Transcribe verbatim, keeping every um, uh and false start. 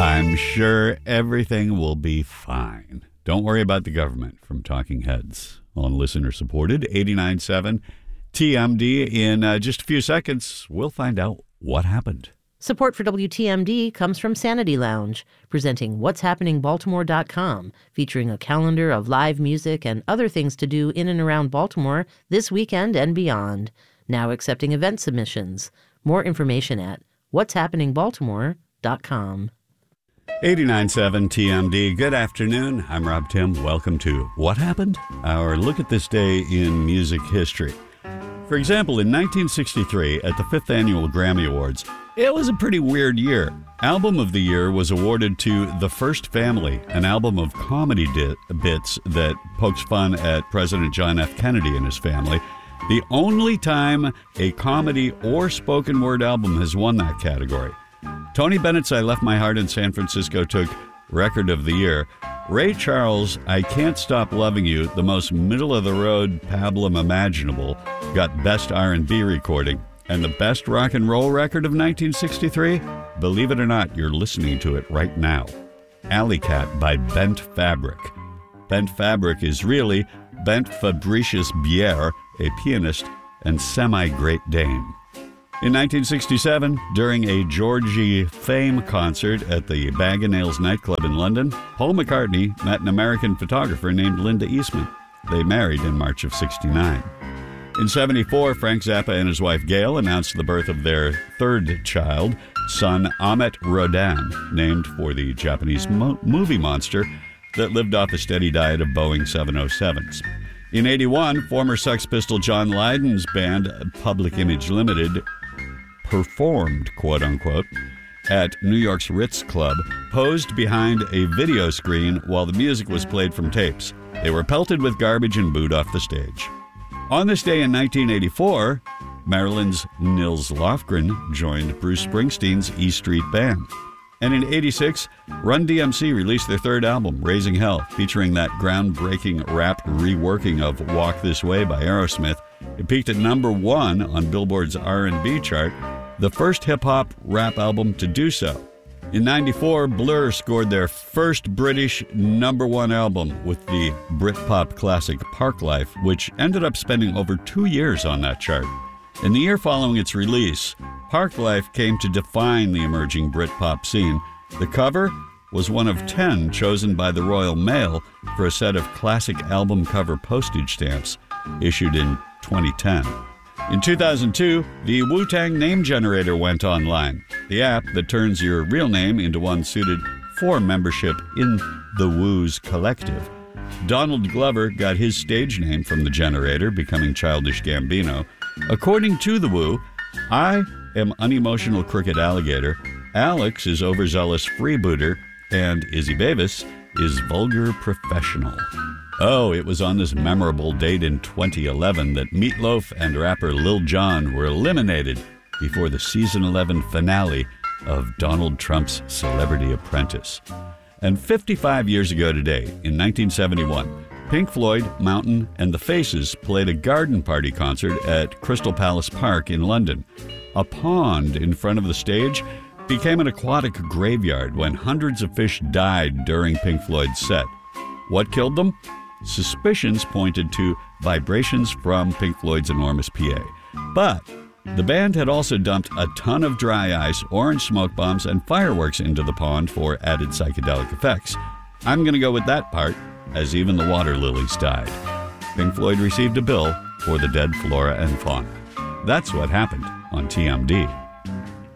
I'm sure everything will be fine. Don't worry about the government from Talking Heads on listener-supported eighty-nine point seven T M D. In uh, just a few seconds, we'll find out what happened. Support for W T M D comes from Sanity Lounge, presenting whats happening baltimore dot com, featuring a calendar of live music and other things to do in and around Baltimore this weekend and beyond. Now accepting event submissions. More information at whats happening baltimore dot com. eighty-nine point seven T M D. Good afternoon. I'm Rob Tim. Welcome to What Happened? Our look at this day in music history. For example, in nineteen sixty-three, at the fifth Annual Grammy Awards, it was a pretty weird year. Album of the Year was awarded to The First Family, an album of comedy di- bits that pokes fun at President John F. Kennedy and his family. The only time a comedy or spoken word album has won that category. Tony Bennett's I Left My Heart in San Francisco took Record of the Year. Ray Charles' I Can't Stop Loving You, the most middle-of-the-road pablum imaginable, got Best R and B Recording. And the best rock and roll record of nineteen sixty-three? Believe it or not, you're listening to it right now. Alley Cat by Bent Fabric. Bent Fabric is really Bent Fabricius Bier, a pianist and semi-Great Dane. In nineteen sixty-seven, during a Georgie Fame concert at the Bag o' Nails nightclub in London, Paul McCartney met an American photographer named Linda Eastman. They married in March of sixty-nine. In seventy-four, Frank Zappa and his wife Gail announced the birth of their third child, son Ahmet Rodin, named for the Japanese mo- movie monster that lived off a steady diet of Boeing seven oh sevens. In eighty-one, former Sex Pistol John Lydon's band, Public Image Limited, performed, quote-unquote, at New York's Ritz Club, posed behind a video screen while the music was played from tapes. They were pelted with garbage and booed off the stage. On this day in nineteen eighty-four, Maryland's Nils Lofgren joined Bruce Springsteen's E Street Band. And in eighty-six, Run D M C released their third album, Raising Hell, featuring that groundbreaking rap reworking of Walk This Way by Aerosmith. It peaked at number one on Billboard's R and B chart, the first hip-hop rap album to do so. In ninety-four, Blur scored their first British number one album with the Britpop classic Parklife, which ended up spending over two years on that chart. In the year following its release, Parklife came to define the emerging Britpop scene. The cover was one of ten chosen by the Royal Mail for a set of classic album cover postage stamps issued in twenty ten. In two thousand two, the Wu-Tang name generator went online, the app that turns your real name into one suited for membership in the Wu's collective. Donald Glover got his stage name from the generator, becoming Childish Gambino. According to the Wu, I am unemotional crooked alligator, Alex is overzealous freebooter, and Izzy Bavis is vulgar professional. Oh, it was on this memorable date in twenty eleven that Meatloaf and rapper Lil Jon were eliminated before the season eleven finale of Donald Trump's Celebrity Apprentice. And fifty-five years ago today, in nineteen seventy-one, Pink Floyd, Mountain, and The Faces played a garden party concert at Crystal Palace Park in London. A pond in front of the stage became an aquatic graveyard when hundreds of fish died during Pink Floyd's set. What killed them? Suspicions pointed to vibrations from Pink Floyd's enormous P A. But the band had also dumped a ton of dry ice, orange smoke bombs, and fireworks into the pond for added psychedelic effects. I'm going to go with that part, as even the water lilies died. Pink Floyd received a bill for the dead flora and fauna. That's what happened on T M D.